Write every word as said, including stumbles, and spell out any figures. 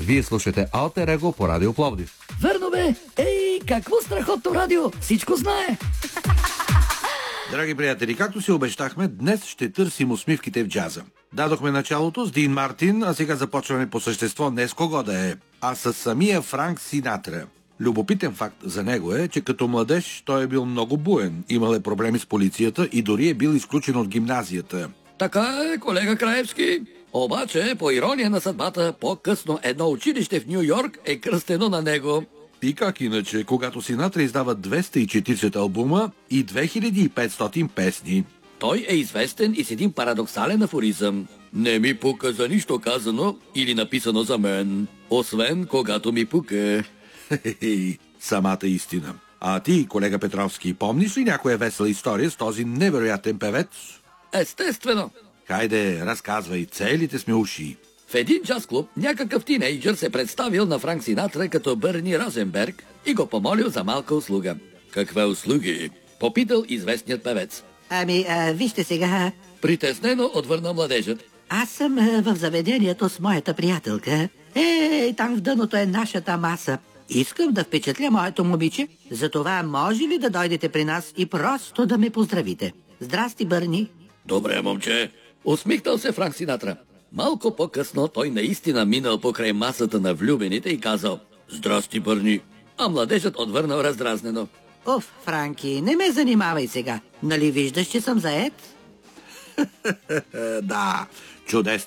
Вие слушате Алтер Его по Радио Пловдив. Верно бе! Ей, какво страхотно радио! Всичко знае! Драги приятели, както си обещахме, днес ще търсим усмивките в джаза. Дадохме началото с Дин Мартин, а сега започваме по същество не с кого да е, а с самия Франк Синатра. Любопитен факт за него е, че като младеж той е бил много буен, имал е проблеми с полицията и дори е бил изключен от гимназията. Така е, колега Краевски. Обаче, по ирония на съдбата, по-късно едно училище в Ню Йорк е кръстено на него. И как иначе, когато Синатра издава двеста и четиридесет албума и две хиляди и петстотин песни. Той е известен и с един парадоксален афоризъм. Не ми пука за нищо казано или написано за мен, освен когато ми пука. Хе-хе-хе, самата истина. А ти, колега Петровски, помниш ли някоя весела история с този невероятен певец? Естествено. Хайде, разказвай, целите сме уши. В един джаз клуб някакъв тинейджър се представил на Франк Синатра като Бърни Розенберг и го помолил за малка услуга. Каква услуги? Попитал известният певец. Ами, а, вижте сега. Притеснено отвърна младежът. Аз съм а, в заведението с моята приятелка. Ей, там в дъното е нашата маса. Искам да впечатля моето момиче, затова може ли да дойдете при нас и просто да ме поздравите? Здрасти, Бърни. Добре, момче. Усмихнал се Франк Синатра. Малко по-късно той наистина минал покрай масата на влюбените и казал: "Здрасти, Бърни." А младежът отвърнал раздразнено: Оф, Франки, не ме занимавай сега. Нали виждаш, че съм заед? Да, чудесна